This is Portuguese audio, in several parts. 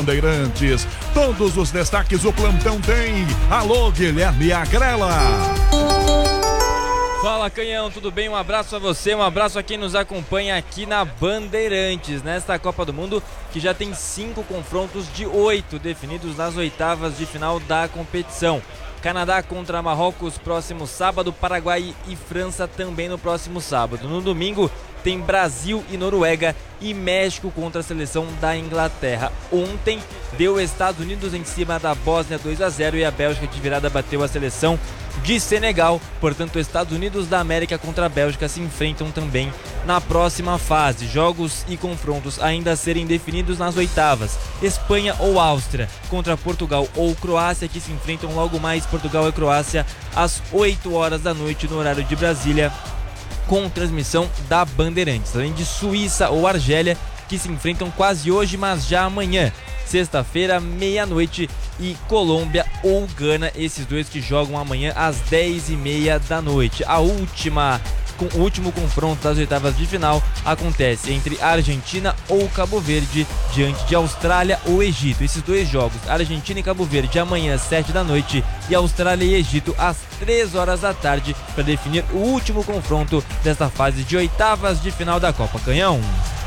Bandeirantes. Todos os destaques o plantão tem. Alô, Guilherme Agrela. Fala, Canhão, tudo bem? Um abraço a você, um abraço a quem nos acompanha aqui na Bandeirantes, nesta Copa do Mundo que já tem 5 confrontos de 8 definidos nas oitavas de final da competição. Canadá contra Marrocos próximo sábado, Paraguai e França também no próximo sábado. No domingo tem Brasil e Noruega e México contra a seleção da Inglaterra. Ontem deu Estados Unidos em cima da Bósnia 2-0 e a Bélgica de virada bateu a seleção de Senegal. Portanto, Estados Unidos da América contra a Bélgica se enfrentam também na próxima fase. Jogos e confrontos ainda a serem definidos nas oitavas. Espanha ou Áustria contra Portugal ou Croácia, que se enfrentam logo mais, Portugal e Croácia, às 8 horas da noite no horário de Brasília, com transmissão da Bandeirantes. Além de Suíça ou Argélia, que se enfrentam quase hoje, mas já amanhã, sexta-feira, meia-noite, e Colômbia ou Gana, esses dois que jogam amanhã às 10h30 da noite. O último confronto das oitavas de final acontece entre Argentina ou Cabo Verde diante de Austrália ou Egito. Esses dois jogos, Argentina e Cabo Verde, amanhã às 7 da noite, e Austrália e Egito às 3 horas da tarde, para definir o último confronto desta fase de oitavas de final da Copa. Canhão.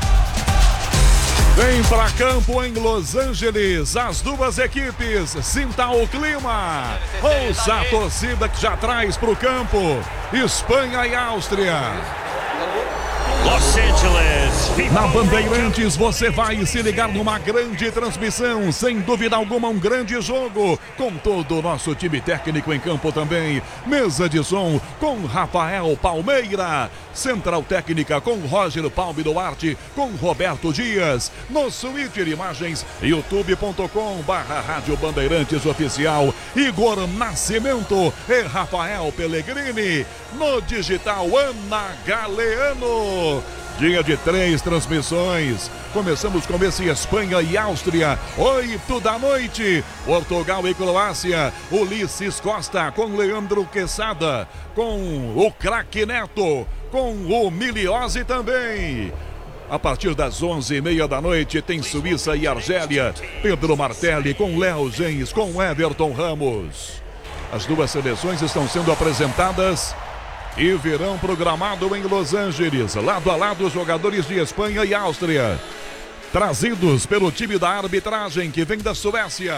Vem pra campo em Los Angeles, as duas equipes, sinta o clima, ouça a torcida que já traz pro campo, Espanha e Áustria. Los Angeles. Na Bandeirantes você vai se ligar numa grande transmissão, sem dúvida alguma um grande jogo, com todo o nosso time técnico em campo também. Mesa de som com Rafael Palmeira, central técnica com Roger Palme Duarte, com Roberto Dias, no Twitter imagens, youtube.com/Rádio Bandeirantes Oficial, Igor Nascimento e Rafael Pellegrini, no digital Ana Galeano. Dia de 3 transmissões. Começamos com esse Espanha e Áustria, 8 da noite. Portugal e Croácia, Ulisses Costa com Leandro Quesada, com o craque Neto, com o Miliose também. A partir das 11h30 da noite tem Suíça e Argélia, Pedro Martelli com Léo Gens, com Everton Ramos. As duas seleções estão sendo apresentadas e verão programado em Los Angeles, lado a lado os jogadores de Espanha e Áustria, trazidos pelo time da arbitragem que vem da Suécia.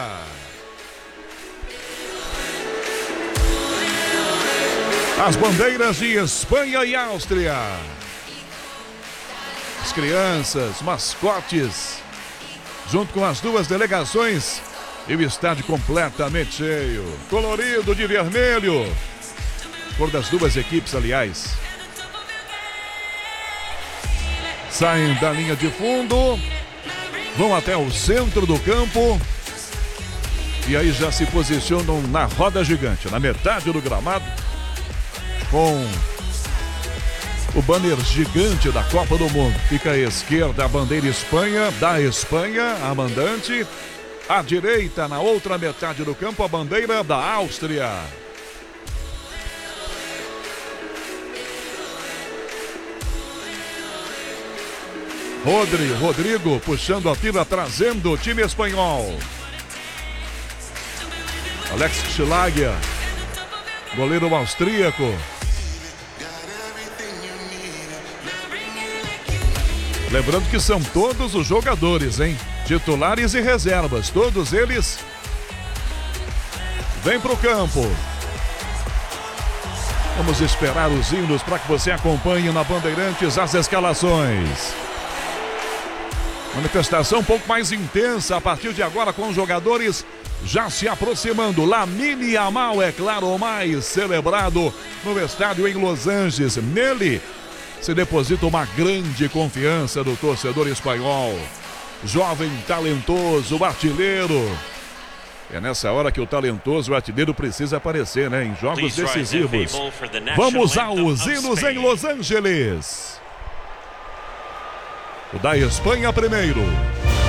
As bandeiras de Espanha e Áustria, as crianças, mascotes, junto com as duas delegações, e o estádio completamente cheio, colorido de vermelho, cor das duas equipes, aliás. Saem da linha de fundo, vão até o centro do campo e aí já se posicionam na roda gigante, na metade do gramado, com o banner gigante da Copa do Mundo. Fica à esquerda a bandeira da Espanha, a mandante. À direita, na outra metade do campo, a bandeira da Áustria. Rodrigo puxando a fila, trazendo o time espanhol. Alex Schlager, goleiro austríaco. Lembrando que são todos os jogadores, hein? Titulares e reservas, todos eles vêm pro campo. Vamos esperar os hinos para que você acompanhe na Bandeirantes as escalações. Manifestação um pouco mais intensa a partir de agora, com os jogadores já se aproximando. Lamine Yamal, é claro, o mais celebrado no estádio em Los Angeles. Nele se deposita uma grande confiança do torcedor espanhol. Jovem, talentoso, artilheiro. É nessa hora que o talentoso artilheiro precisa aparecer, né? Em jogos decisivos. Vamos aos hinos em Los Angeles. O da Espanha primeiro.